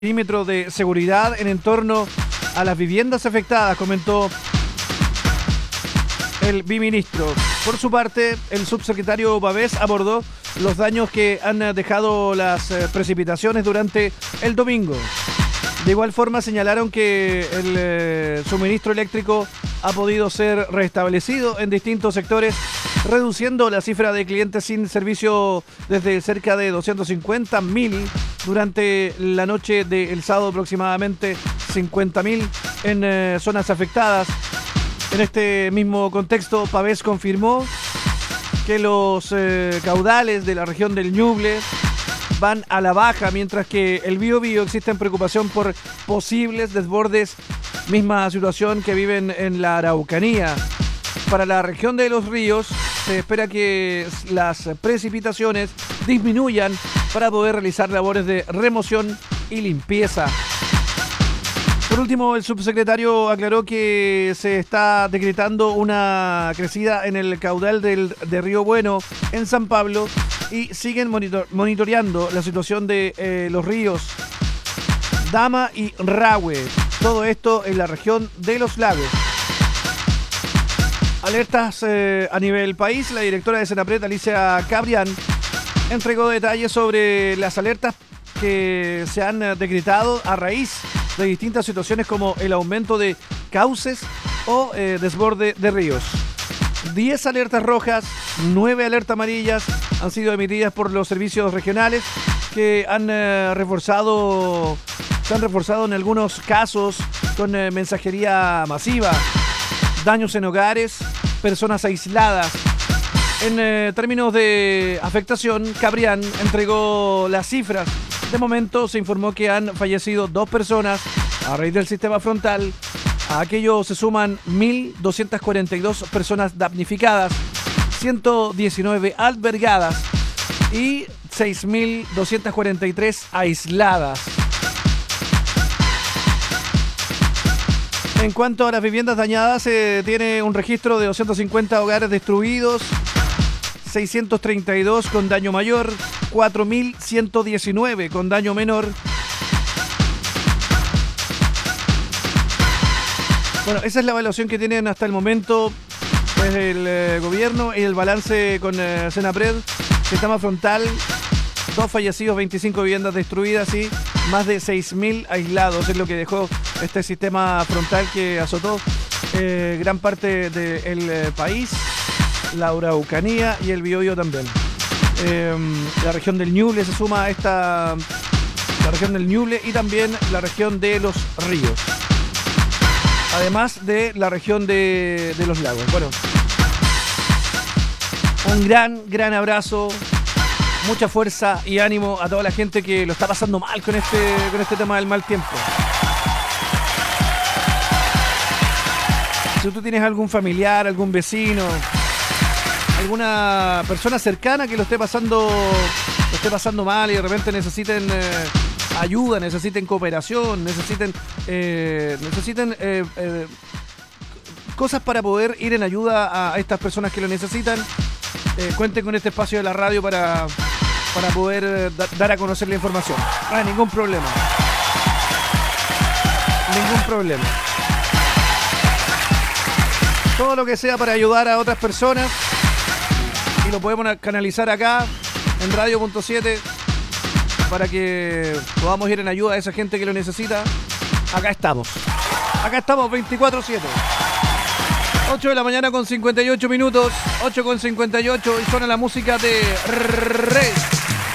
perímetro de seguridad en torno a las viviendas afectadas, comentó el viceministro. Por su parte, el subsecretario Pavés abordó los daños que han dejado las precipitaciones durante el domingo. De igual forma, señalaron que el suministro eléctrico ha podido ser restablecido en distintos sectores, reduciendo la cifra de clientes sin servicio desde cerca de 250.000 durante la noche del sábado, aproximadamente 50.000 en zonas afectadas. En este mismo contexto, Pavés confirmó que los caudales de la región del Ñuble van a la baja, mientras que el Biobío existe preocupación por posibles desbordes, misma situación que viven en la Araucanía. Para la región de los ríos se espera que las precipitaciones disminuyan para poder realizar labores de remoción y limpieza. Por último, el subsecretario aclaró que se está decretando una crecida en el caudal de Río Bueno en San Pablo y siguen monitoreando la situación de los ríos Dama y Rahue. Todo esto en la región de los lagos. Alertas a nivel país. La directora de Senapred, Alicia Cabrián, entregó detalles sobre las alertas que se han decretado a raíz de distintas situaciones como el aumento de cauces o desborde de ríos. 10 alertas rojas, 9 alertas amarillas han sido emitidas por los servicios regionales que se han reforzado en algunos casos con mensajería masiva, daños en hogares, personas aisladas. En términos de afectación, Cabrián entregó las cifras. De momento se informó que han fallecido 2 personas a raíz del sistema frontal. A aquello se suman 1.242 personas damnificadas, 119 albergadas y 6.243 aisladas. En cuanto a las viviendas dañadas, se tiene un registro de 250 hogares destruidos, 632 con daño mayor, 4.119 con daño menor. Bueno, esa es la evaluación que tienen hasta el momento desde el gobierno y el balance con Senapred. Sistema frontal, 2 fallecidos, 25 viviendas destruidas y más de 6.000 aislados. Es lo que dejó este sistema frontal que azotó gran parte del país, la Araucanía y el Biobío también. La región del Ñuble se suma a la región del Ñuble y también la región de los ríos, además de la región de los lagos. Bueno, un gran abrazo, mucha fuerza y ánimo a toda la gente que lo está pasando mal con este tema del mal tiempo. Si tú tienes algún familiar, algún vecino, alguna persona cercana que lo esté pasando mal y de repente necesiten ayuda, necesiten cooperación, necesiten cosas para poder ir en ayuda a estas personas que lo necesitan, cuenten con este espacio de la radio para poder dar a conocer la información. No hay ningún problema. Ningún problema. Todo lo que sea para ayudar a otras personas, y lo podemos canalizar acá en Radio.7 para que podamos ir en ayuda a esa gente que lo necesita. Acá estamos 24/7. 8 de la mañana con 58 minutos, 8 con 58, y suena la música de Red.